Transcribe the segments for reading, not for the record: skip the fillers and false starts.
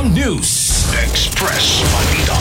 National News. Express Balita.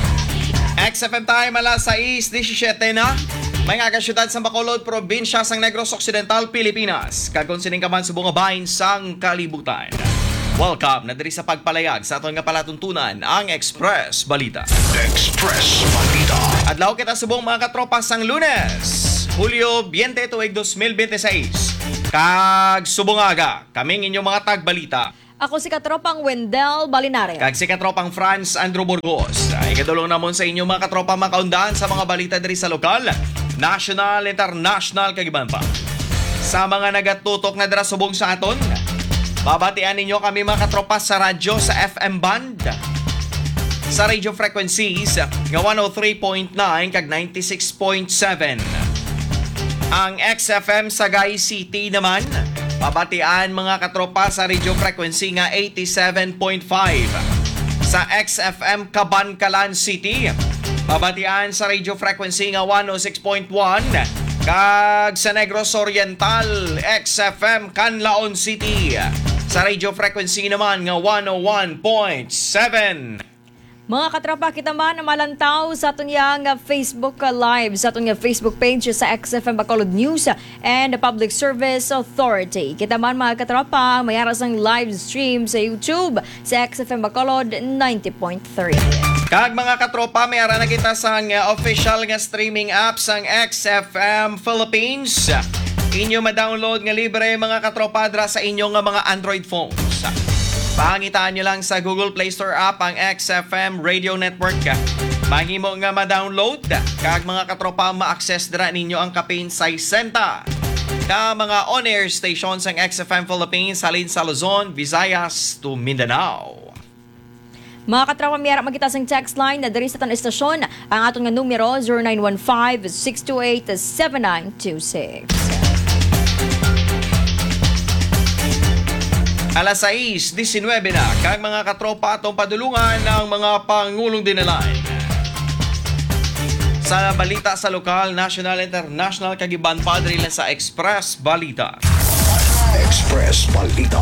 XFM time alas 6:17 na. May nga kasyudad sa Bacolod, probinsya sang Negros Occidental, Pilipinas. Kagonsining ka man sa bungabahin sang kalibutan. Welcome na diri sa pagpalayag sa aton nga palatuntunan ang Express Balita. Express Balita. Adlaw kita subong mga katropa sang Lunes, Hulyo 20 tuig 2026. Kag subongaga, kaming inyong mga tagbalita. Ako si Katropang Wendell Balinares. Kag si katropang Franz Andrew Burgos. Ay kadulong namon sa inyo mga katropa makaundahan sa mga balita diri sa lokal, national, international kag iban pa. Sa mga nagatutok na dira subong sa aton, babatian ninyo kami mga katropa sa radyo sa FM band, sa radio frequencies nga 103.9 kag 96.7. Ang XFM sa Sagay City naman, babatian mga katropa sa radio frequency nga 87.5. Sa XFM Cabancalan City, babatian sa radio frequency nga 106.1. Kag sa Negros Oriental, XFM Canlaon City, sa radio frequency naman nga 101.7. Mga katropa, kita man na malantaw sa aton yang Facebook Live, sa aton Facebook page sa XFM Bacolod News and the Public Service Authority. Kita man mga katropa, mayara sang live stream sa YouTube sa XFM Bacolod 90.3. Kag mga katropa, mayara na kita sang official nga streaming app sang XFM Philippines. Inyo ma-download nga libre mga katropa dra sa inyo nga mga Android phones. Pangitaan nyo lang sa Google Play Store app ang XFM Radio Network. Mahimo nga ma-download. Kag mga katropa, ma-access dira ninyo ang kapin sa Senta. Ka mga on-air stations ang XFM Philippines halin sa Luzon, Visayas to Mindanao. Mga katropa, miyara magkita sang text line na dari sa tan estasyon. Ang aton nga numero 0915-628-7926. Alas 6:19 na, kag mga katropa atong padulungan ng mga pangulong dinalain. Sa balita sa lokal, national, international, kag iban pa diri lang sa Express Balita. Express Balita.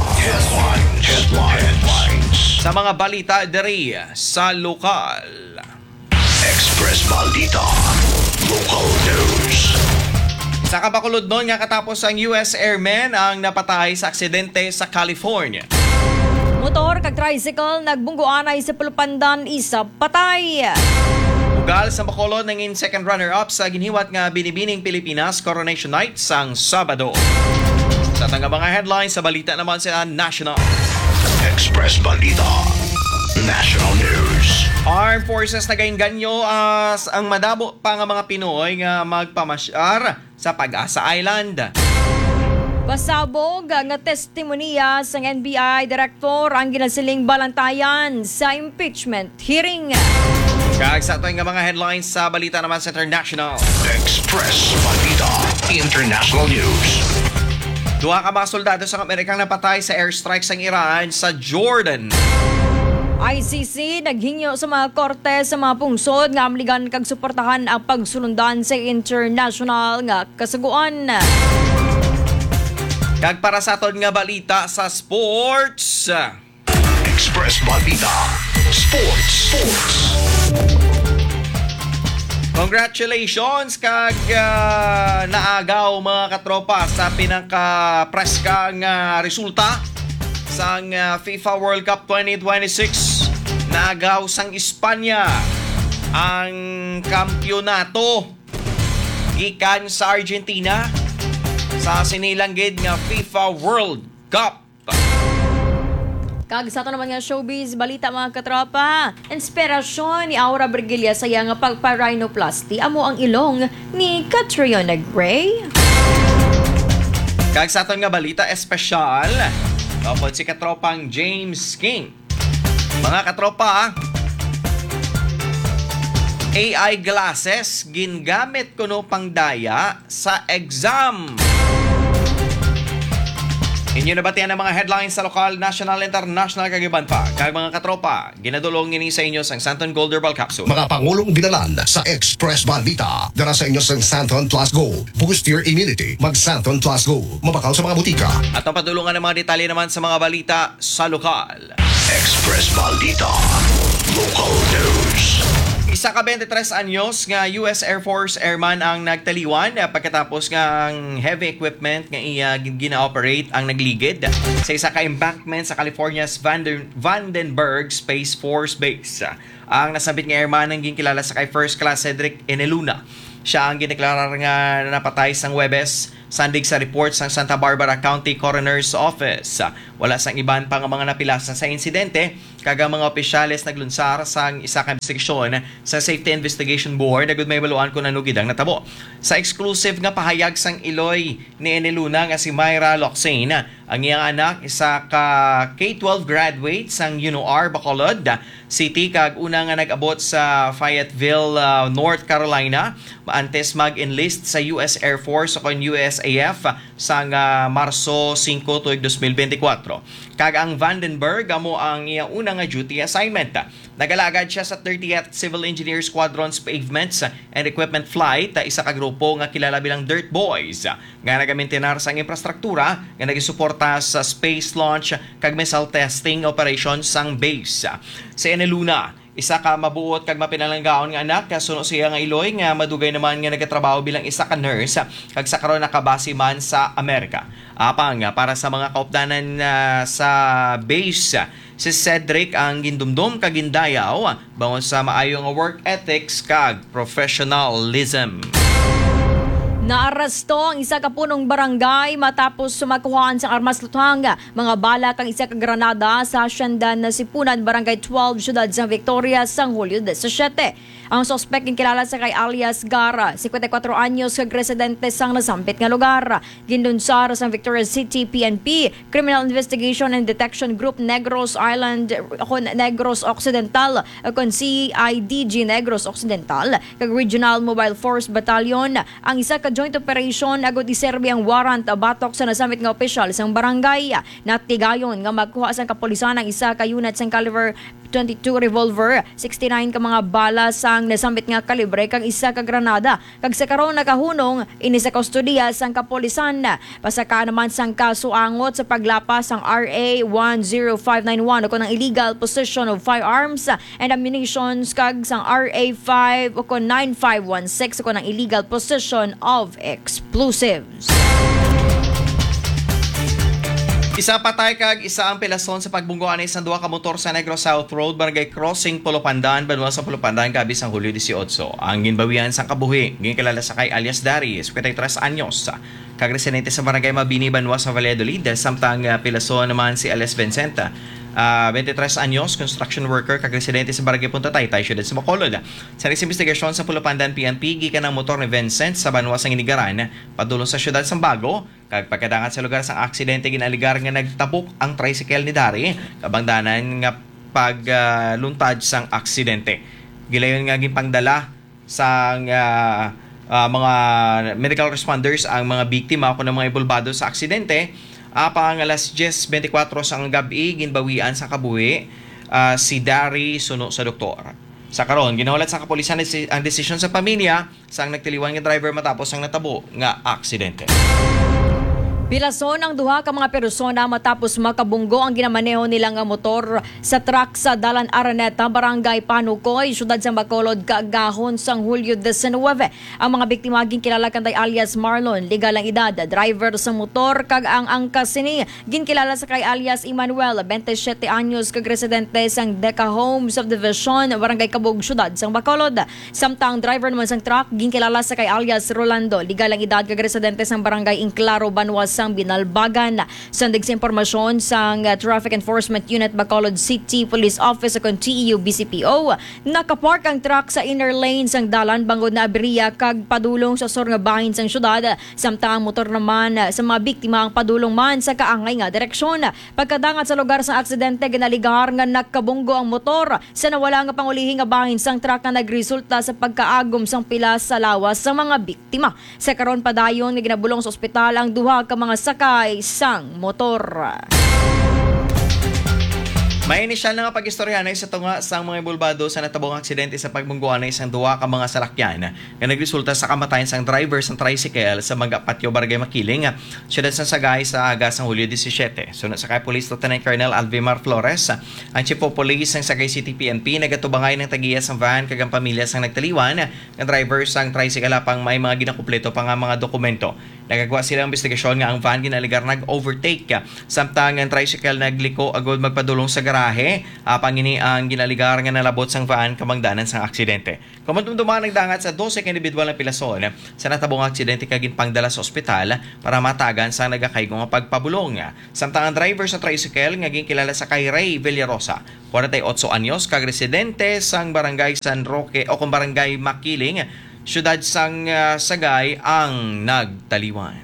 Headlines. Sa mga balita diri sa lokal. Express Balita. Local news. Sa Bacolod noon nga katapos ang US airman ang napatay sa aksidente sa California. Motor kag tricycle nagbungguanay sa Pulupandan, isa patay. Ugal sa Bacolod nangin second runner-up sa ginhiwat nga Binibining Pilipinas Coronation Night sang Sabado. Sa tanga mga headlines sa balita naman sa National. Express Balita. National News. Armed Forces nagainganyo ang madamo pa nga mga Pinoy nga magpamasyar sa Pag-asa Island. Pasabog nga testimonya sang NBI Director ang ginasiling balantayan sa impeachment hearing. Kag sa ito nga mga headlines sa balita naman sa International. Express Balita. International News. Duha ka mga soldado sa Amerikang napatay sa airstrike sang Iran sa Jordan. ICC naghingyo sa mga korte sa mga pungsod nga amligan kag suportahan ang pagsulundan sa international nga kasaguan. Kag para sa aton nga balita sa sports. Express Balita. Sports. Congratulations kag naagaw mga katropa sa pinaka-preska nga resulta sang FIFA World Cup 2026. Naagaw sang Espanya ang kampyonato gikan sa Argentina sa sinilanggid nga FIFA World Cup. Kag sa ito naman nga showbiz, balita mga katropa, inspirasyon ni Aura Bergilla sa nga pagpa-rhinoplasty amo ang ilong ni Catriona Gray. Kag sa ito nga balita espesyal, tapos si katropang James King. Mga katropa, AI glasses gingamit kuno pangdaya sa exam. Inyo nabatian ang mga headlines sa lokal, national, international kagiban pa. Kag mga katropa, ginadulong ini sa inyo sang Santon Gold Herbal Capsule. Mga pangulong binalan sa Express Balita. Dara sa inyo sang Santon Plus Gold. Boost your immunity. Mag Santon Plus Gold. Mabakaw sa mga butika. At ang padulungan ng mga detalye naman sa mga balita sa lokal, Express Maldita Local News. Isa ka 23 anyos nga US Air Force airman ang nagtaliwan pagkatapos nga ang heavy equipment nga iya gina-operate ang nagligid sa isa ka embankment sa California's Vandenberg Space Force Base. Ang nasabit nga airman ang ginkilala sa kay First Class Cedric Eneluna. Siya ang gineklarar nga napatay sang Webes sandig sa report sa Santa Barbara County Coroner's Office. Wala sang iban pa nga mga napilasan sa insidente, kaga mga opisyales naglunsar sang isa ka investigasyon sa Safety Investigation Board agud may baluan kung anugid ang natabo. Sa exclusive nga pahayag sang Iloy ni Eneluna nga si Myra Loxane, ang iyang anak isa ka K-12 graduate sang UNOR Bacolod City kag una nga nag-abot sa Fayetteville, North Carolina, antes mag-enlist sa US Air Force o USAF sang Marso 5 tuig 2024. Kag ang Vandenberg amo ang iyang una nga duty assignment. Nagalagad siya sa 30th Civil Engineer Squadron's Pavements and Equipment Flight, isa ka grupo nga kilala bilang Dirt Boys nga nagamentenar sang infrastruktura nga nagisuporta sa space launch kag missile testing operations sang base. Si Eneluna, isa ka mabuot kag mapinalanggaon nga anak, kasuno siya nga Iloy nga madugay naman nga nagatrabaho bilang isa ka nurse kag sa karon nakabase man sa Amerika. Apang para sa mga kaupdanan sa base, si Cedric ang gindumdum kag gindayaw bangon sa maayong work ethics kag professionalism. Naaresto ang isa ka punong barangay matapos sumakuhaan sa armas lutang mga bala kang isa ka granada sa Haciendan na Sipunan, Barangay 12, Siyudad San Victoria, sang Hulyo 17. Ang suspect ang kilala sa kay alias Gara, 54 anyos kag residente sang nasampit nga lugar. Gindunsar sa Victoria City PNP, Criminal Investigation and Detection Group Negros Island, Negros Occidental, kon CIDG Negros Occidental, kag Regional Mobile Force Battalion. Ang isa ka joint operation agud iserbi ang warrant batok sa nasamit nga opisyal sang barangay. Natigayon nga magkuha sang kapulisan ang isa ka unit sang caliber 22 revolver, 69 ka mga bala sang nasambit nga kalibre kag isa ka granada. Kag sa karon nakahunong ini sa kustodiya sang kapulisan. Pasaka naman sang kaso angot sa paglapas sang RA 10591 o ng illegal possession of firearms and ammunitions kag sang RA 5 o 9516 o ng illegal possession of explosives. Isa patay kag isa ang pilason sa pagbunggoan sa duha ka motor sa Negros South Road, Barangay Crossing, Polopandan, Banwa sa Polopandan, gabi sang Hulyo 18. Ang ginbawian sang kabuhi, ginkalala sa kay alias Dari, 53 anyos. Kag residente sa Barangay Mabini, Banwa sa Valladolid, samtang pilason naman si alias Vincenta, 23 anyos, construction worker, kag residente sa Barangay Punta Taytay, Siyudad sa Bacolod. Sa investigasyon sa Polopandan PNP, gikan ang motor ni Vincent sa Banwa sang Inigaran, padulong sa Siyudad sang Bago. Kag pagkadangat sa lugar sang aksidente ginaligar nga nagtabok ang tricycle ni Dari, kabangdanan nga pagluntad sang aksidente. Gilayon nga gipangdala sang mga medical responders ang mga biktima kuno mga ibulbado sa aksidente. Pang alas 10:24 sang gabi ginbawian sa kabuhi si Dari suno sa doktor. Sa karon ginahulat sa kapulisan ang desisyon sa pamilya sang nagtiliwan nga driver matapos ang natabo nga aksidente. Pilason ang duha ka mga persona matapos makabunggo ang ginamaneho nilang nga motor sa truck sa Dalan Araneta, Barangay Panukoy, Siyudad sa Bacolod, kaagahon sang Hulyo 19. Ang mga biktima ginkilala kanday alias Marlon, legal ang edad, driver sa motor, kag ang angkas sini ginkilala sa kay alias Emmanuel, 27 anyos, kag residente sang Deca Home Subdivision, Barangay Kabog, Siyudad sang Bacolod. Samtang driver naman sang truck ginkilala sa kay alias Rolando, legal ang edad, kag residente sang Barangay Inclaro, Banwas sang Binalbagan. Sandig sa impormasyon sang Traffic Enforcement Unit Bacolod City Police Office o TEU BCPO, nakapark ang truck sa inner lane sang dalan bangod na aberya kag padulong sa sur nga bahin sang syudad. Samtang motor naman sa mga biktima ang padulong man sa kaangay nga direksyon. Pagkadangat sa lugar sang aksidente, ginaligar nga nakabunggo ang motor sa nawala nga pangulihi nga bahin sang truck nga nagresulta sa pagkaagom sang pila sa lawas sa mga biktima. Sa karon padayon nga ginabulong sa ospital ang duha ka mga sakay sang motor. May inisyal na nga pag-istorya na sa tunga sa mga bulbado sa natabong aksidente sa pagbungguan na isang duwa ka mga salakyan na nagresulta sa kamatayan sang driver sa tricycle sa Mangga Patio, Barangay Makiling, siyudad sa Sagay sa agas ng Hulyo 17. Sunod sa kay Police Lieutenant Colonel Alvimar Flores, ang Chief of Police ng Sagay City PNP nagatubangay ng tagiya sa van kagang pamilya sang nagtaliwan ng driver sang tricycle apang may mga ginakumpleto pa nga mga dokumento. Nagagawa silang investigasyon nga ang van ginaligar nag-overtake samtang ang tricycle nagliko agad magpadulong sa garahe apang ini ang ginaligar nga nalabot sang van kamangdanan sang aksidente. Kamantumduman nagdangat sa 12 ka individual na pilason sa natabong aksidente kagin pangdala sa ospital para matagan sa nagakaygo nga pagpabulong. Samtang ang driver sa tricycle nga kilala sa kay Ray Villarosa, 48 anyos, kag residente sang Barangay San Roque o kung Barangay Makiling, siyudad sang Sagay ang nagtaliwan.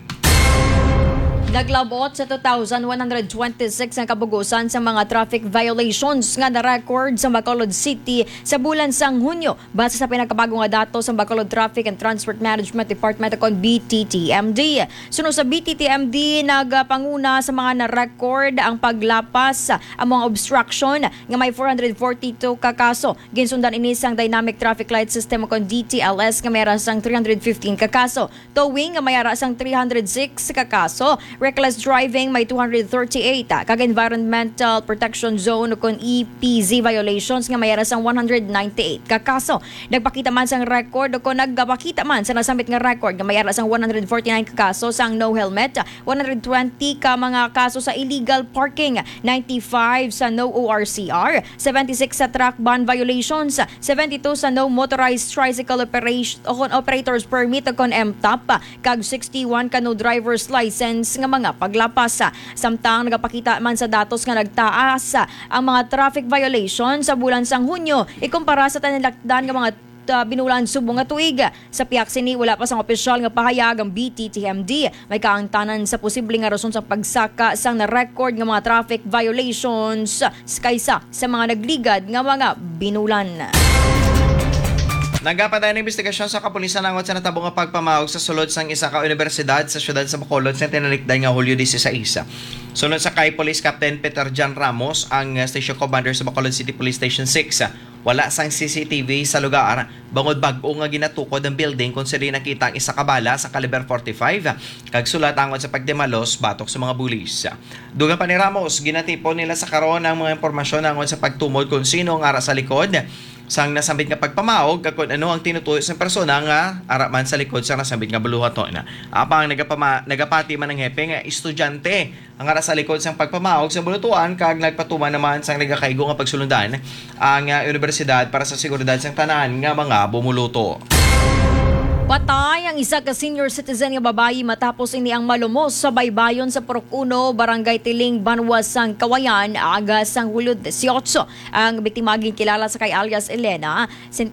Naglabot sa 2,126 ang kabugusan sa mga traffic violations nga na-record sa Bacolod City sa bulan sang Hunyo base sa pinakabagong nga datos sa Bacolod Traffic and Transport Management Department o BTTMD. Sunod sa BTTMD, nagpanguna sa mga na-record ang paglapas ang mga obstruction nga may 442 ka kaso. Ginsundan ini sang Dynamic Traffic Light System o DTLS nga mayara sang 315 ka kaso. Towing nga mayara sang 306 ka kaso. Reckless driving may 238, kag environmental protection zone o kon EPZ violations nga mayara sang 198 ka kaso. Nagpakita man sang record o kon nagpakita man sa nasambit nga record nga mayara sang 149 ka kaso sang no helmet, 120 ka mga kaso sa illegal parking, 95 sa no ORCR, 76 sa truck ban violations, 72 sa no motorized tricycle operation o kon operators permit o kon MTOP, kag 61 ka no driver's license nga mga paglapas. Samtang nagapakita man sa datos nga nagtaas ang mga traffic violations sa bulan sang Hunyo ikumpara sa tanilakdan nga mga binulan subong nga tuig. Sa piyak sini wala pa sang opisyal nga pahayag ang BTTMD. May kaangtanan sa posibleng nga rason sa pagsaka sang na-record nga mga traffic violations kaysa sa mga nagligad nga mga binulan. Nagapadayon ng investigasyon sa kapulisan nangot sa natabong nga pagpamahog sa sulod sang isa ka universidad sa siyudad sa Bacolod sa tinalikdan nga Hulyo 16. Sunod sa kay Police Captain Peter Jan Ramos, ang Station Commander sa Bacolod City Police Station 6, wala sang CCTV sa lugar bangod bag-o nga ginatukod ang building kung sila nakita ang isa ka bala sa caliber 45 kag sulat angon sa pagdemalos batok sa mga bulis. Dugang pa ni Ramos, ginatipon nila sa karon ang mga impormasyon angon sa pagtumod kung sino ang ara sa likod sang nasambit nga pagpamahog kung ano ang tinutuyo sa persona nga ara man sa likod sa nasambit nga buluhaton. Apang nagapati man ng hepe nga estudyante ang ara sa likod sang pagpamahog sa bulutuan kag nagpatuman naman sang nagakaigo nga pagsulundan ang universidad para sa seguridad sang tanan nga mga bumuluto. Patay ang isa ka senior citizen nga babayi matapos ini ang malumos sa baybayon sa Purok 1, Barangay Tiling, Banwas, Kawayan, agas sang Hulyo 18. Ang biktima kilala sa kay alias Elena,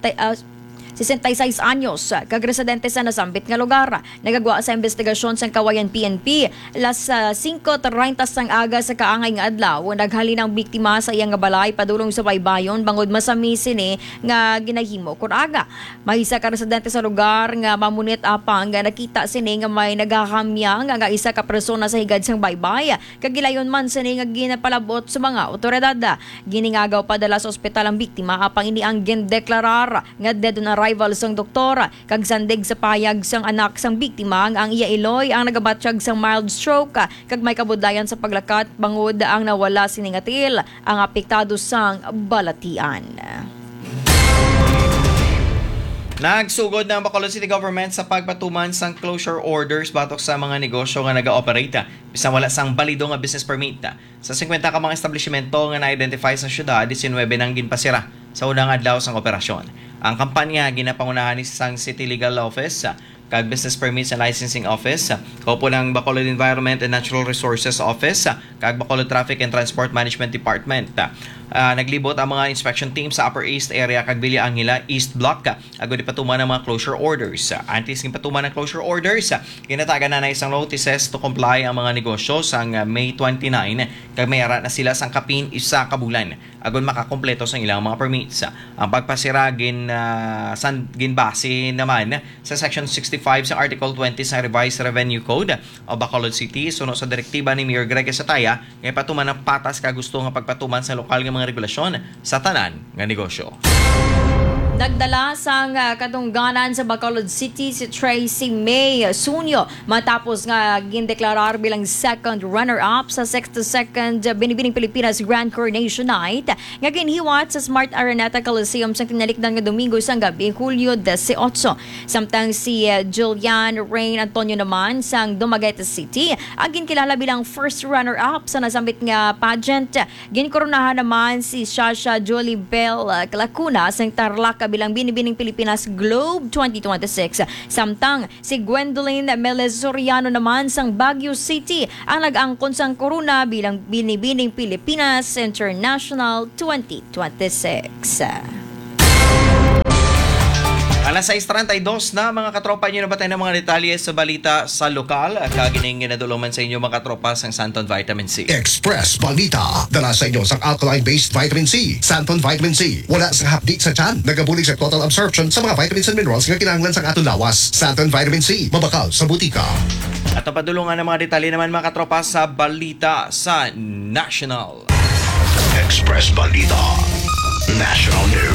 66 anyos, kag residente sa nasambit nga lugar. Nagagwa sa investigasyon sa Kawayan PNP. Las 5:30 sang aga sa kaangay nga adlaw, naghalin ang biktima sa iyang balay padulong sa baybayon bangod masami sini nga ginahimo kun aga. May isa ka residente sa lugar nga mamunit apang nga nakita sini nga may nagahamyang nga isa ka persona sa higad sang baybay. Kag gilayon man sini nga ginapalabot sa mga otoridad. Giningagaw padala sa ospital ang biktima apang ini ang gindeklarar nga dead on arrival sang doktor. Kag sandig sa payag sang anak sang biktima ang iya iloy ang nagabatsyag sang mild stroke kag may kabudlayan sa paglakat bangod ang nawala siningatil ang apektado sang balatian. Nagsugod ng Bacolod City Government sa pagpatuman sang closure orders batok sa mga negosyo nga naga-operate bisan wala sang balido nga business permit. Sa 50 ka mga establishmento nga na-identify sa syudad, 19 nang ginpasira sa unang adlaw sang operasyon. Ang kampanya ginapangunahan ni sang City Legal Office kag Business Permits and Licensing Office, kaupo ng Bacolod Environment and Natural Resources Office, kag Bacolod Traffic and Transport Management Department. Naglibot ang mga inspection team sa Upper East Area kag Villa Angela East Block agud ipatuman ng mga closure orders. Antes ng patuman ng closure orders, ginatagan na isang notices to comply ang mga negosyo sang May 29 kag mayara na sila sang kapin isa ka bulan agud makakompleto sang ilang mga permits. Ang pagpasira ginbase naman sa Section 64 65 sa Article 20 sa Revised Revenue Code o Bacolod City suno sa direktiba ni Mayor Greg Sataya nga patuman ang patas kagusto nga pagpatuman sa lokal nga mga regulasyon sa tanan nga negosyo. Nagdala sang katungganan sa Bacolod City si Tracy May Sunyo matapos nga gindeklarar bilang second runner-up sa 62nd Binibining Pilipinas Grand Coronation Night nga ginhiwat sa Smart Araneta Coliseum sa tinalikdan nga Domingo sang gabi Hulyo 18. Samtang si Julian Rain Antonio naman sang Dumaguete City ang ginkilala bilang first runner-up sa nasambit nga pageant. Ginkoronahan naman si Shasha Jolie Bell Lacuna sang Tarlac bilang Binibining Pilipinas Globe 2026. Samtang si Gwendolyn Melez Soriano naman sang Baguio City ang nag-angkon sang korona bilang Binibining Pilipinas International 2026. Alas 6:32 na mga katropa nyo nabatay ng mga detalye sa balita sa lokal. Kagining ginadulungan sa inyo mga katropa sang Santon Vitamin C. Express Balita. Dala sa inyo sang alkaline-based vitamin C. Santon Vitamin C. Wala sang hapdi sa tiyan. Nagabulig sa total absorption sa mga vitamins and minerals nga kinahanglan sang atong lawas. Santon Vitamin C. Mabakal sa butika. At ang padulungan ng mga detalye naman mga katropa sa balita sa National. Express Balita. National News.